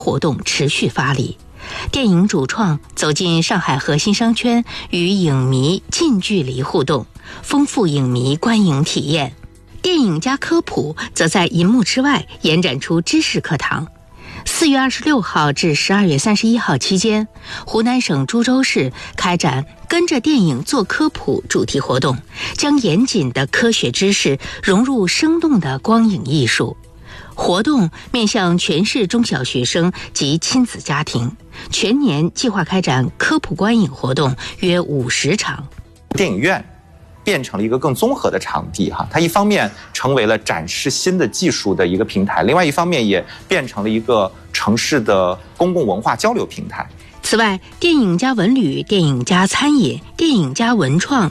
活动持续发力。电影主创走进上海核心商圈，与影迷近距离互动，丰富影迷观影体验。电影加科普则在银幕之外延展出知识课堂。4月26号至12月31号期间，湖南省株洲市开展跟着电影做科普主题活动，将严谨的科学知识融入生动的光影艺术。活动面向全市中小学生及亲子家庭，全年计划开展科普观影活动约50场。 电影院变成了一个更综合的场地它一方面成为了展示新的技术的一个平台，另外一方面也变成了一个城市的公共文化交流平台。 此外，电影加文旅、电影加餐饮、电影加文创